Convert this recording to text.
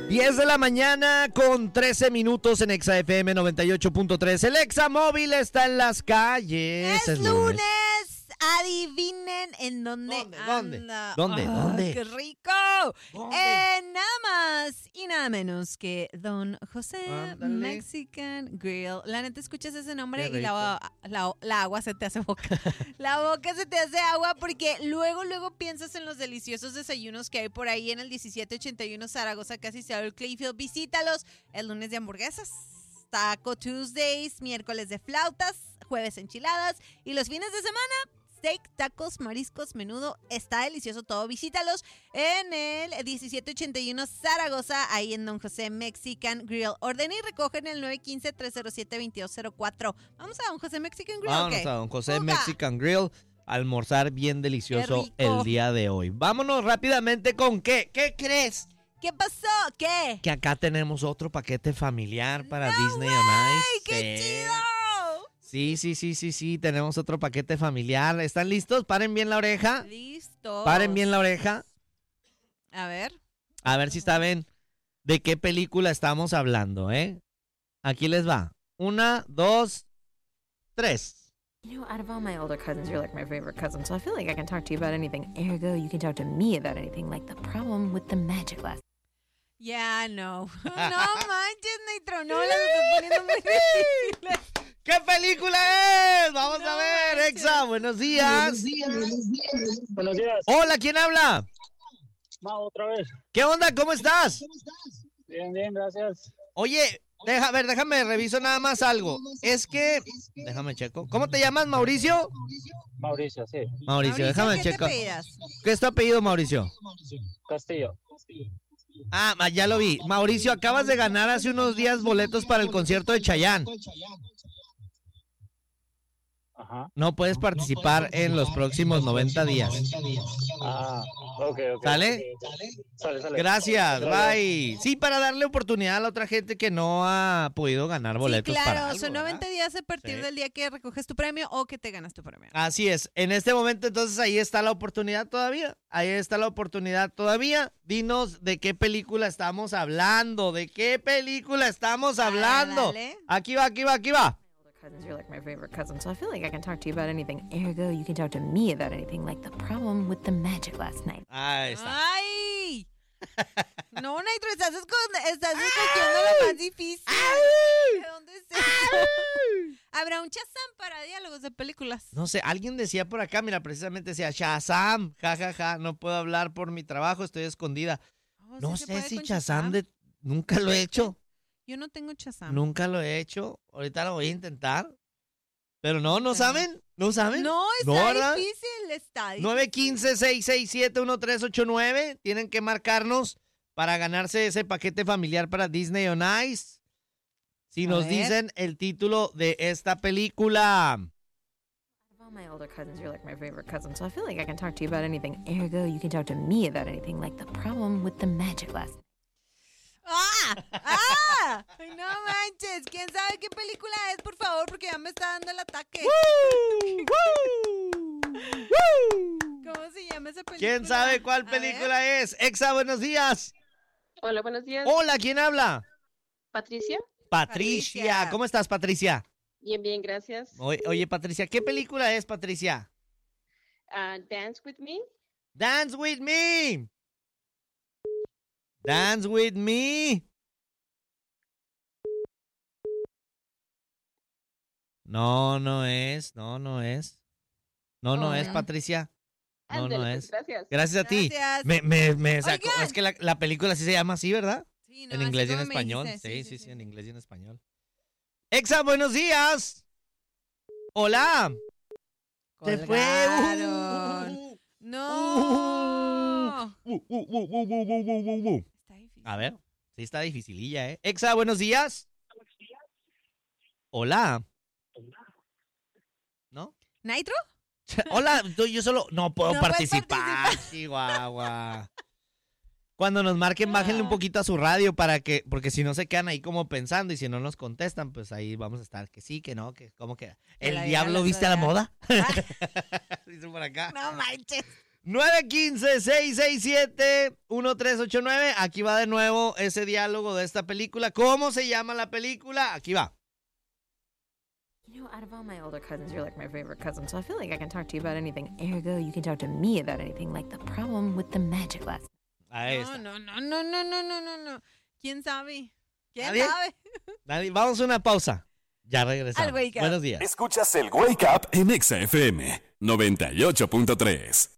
10 de la mañana con 13 minutos en Exa FM 98.3. El Exa Móvil está en las calles. Es lunes. Adivinen en dónde anda. ¿Dónde? ¡Qué rico! Nada más y nada menos que Don José Mexican Grill. La neta, escuchas ese nombre y la agua se te hace boca. La boca se te hace agua porque luego piensas en los deliciosos desayunos que hay por ahí en el 1781 Zaragoza, casi Seattle Clayfield. Visítalos. El lunes de hamburguesas, Taco Tuesdays, miércoles de flautas, jueves enchiladas y los fines de semana steak, tacos, mariscos, menudo. Está delicioso todo. Visítalos en el 1781 Zaragoza, ahí en Don José Mexican Grill. Ordena y recoge en el 915-307-2204. Vamos a Don José Mexican Grill. Vámonos a Don José Mexican Grill. Almorzar bien delicioso el día de hoy. Vámonos rápidamente con ¿qué crees? ¿Qué pasó? ¿Qué? Que acá tenemos otro paquete familiar para Disney on Ice. ¡Qué chido! Sí, tenemos otro paquete familiar. ¿Están listos? Paren bien la oreja. Listos. Paren bien la oreja. A ver si saben de qué película estamos hablando, ¿eh? Aquí les va. 1, 2, 3. You know, out of all my older cousins, you're like my favorite cousin, so I feel like I can talk to you about anything. Ergo, you can talk to me about anything, like the problem with the magic glass. Ya, no. No manches, Nitro, no las estás poniendo muy difíciles. ¿Qué película es? Vamos a ver, Exa, buenos días. Buenos días. Hola, ¿quién habla? Otra vez. ¿Qué onda? ¿Cómo estás? Bien, gracias. Oye, déjame reviso nada más algo. Es que, déjame checo. ¿Cómo te llamas, Mauricio? Mauricio, sí. Mauricio, déjame ¿qué checo. te ¿Qué es tu apellido, Mauricio? Castillo. Ah, ya lo vi. Mauricio, acabas de ganar hace unos días boletos para el concierto de Chayanne. Ajá. No puedes participar en los próximos 90 días. Ah, ok. ¿Sale? Sale. Gracias, bye. Sí, para darle oportunidad a la otra gente que no ha podido ganar boletos. Sí, claro, para algo, son 90 ¿verdad? días a partir del día que recoges tu premio o que te ganas tu premio. Así es. En este momento, entonces, ahí está la oportunidad todavía. Dinos de qué película estamos hablando. Dale. Aquí va. Cousins, you're like my favorite cousin, so I feel like I can talk to you about anything. Ergo, you can talk to me about anything, like the problem with the magic last night. Ahí está. ¡Ay! No, Nitro, estás escogiendo lo más difícil. ¿De dónde es eso? ¿Habrá un Shazam para diálogos de películas? No sé, alguien decía por acá, mira, precisamente decía Shazam, jajaja, no puedo hablar por mi trabajo, estoy escondida. No ¿sí se sé puede si con Shazam nunca lo he hecho. Yo no tengo Shazam. Nunca lo he hecho. Ahorita lo voy a intentar. Pero ¿no saben? ¿No saben? No, está difícil. 915-667-1389. Tienen que marcarnos para ganarse ese paquete familiar para Disney on Ice. Si nos dicen el título de esta película. Out of all my older cousins, you're like my favorite cousin, so I feel like I can talk to you about anything. Ergo, you can talk to me about anything, like the problem with the magic glass. ¡Ah! ¡Ay, no manches! ¿Quién sabe qué película es, por favor? Porque ya me está dando el ataque. ¿Cómo se llama esa película? ¿Quién sabe cuál película es? Exa, buenos días. Hola, buenos días. Hola, ¿quién habla? Patricia. Patricia. ¿Cómo estás, Patricia? Bien, gracias. Oye, Patricia, ¿qué película es, Patricia? Dance with Me. Dance with me. Dance with me. No es. No es, Patricia. No es. Gracias. Gracias a ti. Gracias. Me sacó. Oigan. Es que la película sí se llama así, ¿verdad? Sí, no, En así inglés y en como me español. dijiste. Sí, en inglés y en español. Exa, buenos días. Hola. Se fue. Colgaron. No. Está difícil. A ver, sí está dificililla, ¿eh? Exa, buenos días. Hola. ¿No? ¿Nitro? Hola, yo solo no puedo No puedes participar. participar. Chihuahua. Cuando nos marquen, bájenle un poquito a su radio porque si no se quedan ahí como pensando y si no nos contestan, pues ahí vamos a estar que sí, que no, que como que el la diablo diabla viste a la todavía. moda. Dice por acá. No manches. 915-667-1389. Aquí va de nuevo ese diálogo de esta película. ¿Cómo se llama la película? Aquí va. You know, out of all my older cousins, you're like my favorite cousin, so I feel like I can talk to you about anything. Ergo, you can talk to me about anything, like the problem with the magic last night. Ahí está. No. ¿Quién sabe? ¿Nadie? Nadie. Vamos a una pausa. Ya regresamos. Al Wake Up. Buenos días. Escuchas el Wake Up en Exa FM 98.3.